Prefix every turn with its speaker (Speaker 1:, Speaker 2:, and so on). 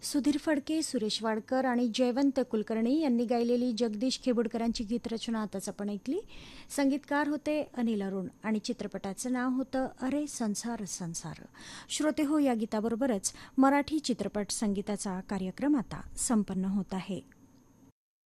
Speaker 1: सुधीर फडके, सुरेश वाडकर आणि जयवंत कुलकर्णी यांनी गायलेली जगदीश खेबुडकरांची गीतरचना आताच आपण ऐकली. संगीतकार होते अनिल अरुण आणि चित्रपटाचं नाव होतं अरे संसार संसार. श्रोते हो, या गीताबरोबरच मराठी चित्रपट संगीताचा कार्यक्रम आता संपन्न होत आहे.